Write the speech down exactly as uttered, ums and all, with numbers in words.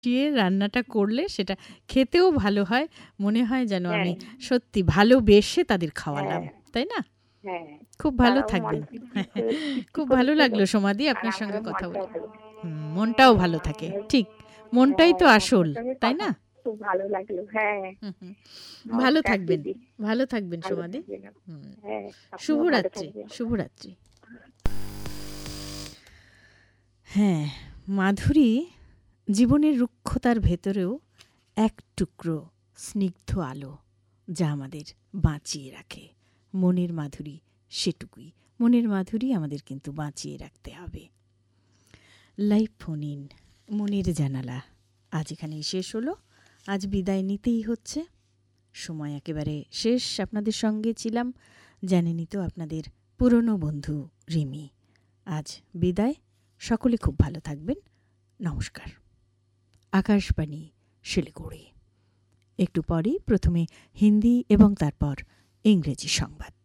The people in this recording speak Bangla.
দিয়ে রান্নাটা করলে সেটা খেতেও ভালো হয়, মনে হয় যেন হ্যাঁ আমি সত্যি ভালোবেসে তাদের খাওয়ালাম, হ্যাঁ তাই না? হ্যাঁ, খুব ভালো তারাও মন থাকবেন। তৃপ্তি করে তৃপ্তি খুব ভালো করেছিল লাগলো সমাধি আর আপনার সঙ্গে আমারও কথা মনটা বলে। ভালো। হুম, মনটাও ভালো থাকে, হ্যাঁ ঠিক মনটাই তো হ্যাঁ, আসল, আপনার সঙ্গে তাই কথা না? খুব ভালো লাগলো। হ্যাঁ, হুম, হুম। ভালো নমস্কার থাকবেন, দিদি। ভালো থাকবেন ভালো সমাধি। থাকবেন আপনি। হুম, হ্যাঁ, আপনিও ভালো শুভরাত্রি, থাকবেন। শুভরাত্রি। হ্যাঁ, মাধুরী জীবনের রুক্ষতার ভেতরেও এক টুকরো স্নিগ্ধ আলো, যা আমাদের বাঁচিয়ে রাখে। মনের মাধুরী সেটুকুই, মনের মাধুরী আমাদের কিন্তু বাঁচিয়ে রাখতে হবে। লাইভ ফোন ইন, মনের জানালা আজ এখানেই শেষ হলো। আজ বিদায় নিতেই হচ্ছে, সময় একেবারে শেষ। আপনাদের সঙ্গে ছিলাম, জানেনই তো, আপনাদের পুরনো বন্ধু রিমি। আজ বিদায়, সকলে খুব ভালো থাকবেন। নমস্কার। আকাশবাণী শিলিগুড়ি। একটু পরেই প্রথমে হিন্দি এবং তারপর ইংরেজি সংবাদ।